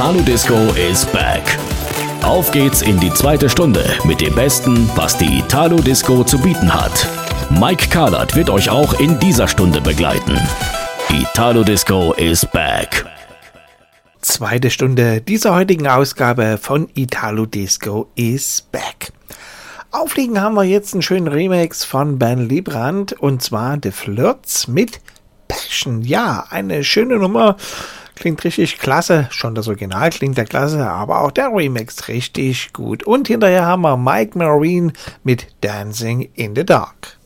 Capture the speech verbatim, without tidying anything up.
Italo Disco is back. Auf geht's in die zweite Stunde mit dem Besten, was die Italo Disco zu bieten hat. Mike Carlert wird euch auch in dieser Stunde begleiten. Italo Disco is back. Zweite Stunde dieser heutigen Ausgabe von Italo Disco is back. Auflegen haben wir jetzt einen schönen Remix von Ben Liebrandt und zwar The Flirts mit Passion. Ja, eine schöne Nummer. Klingt richtig klasse. Schon das Original klingt ja klasse, aber auch der Remix richtig gut. Und hinterher haben wir Mike Marine mit Dancing in the Dark.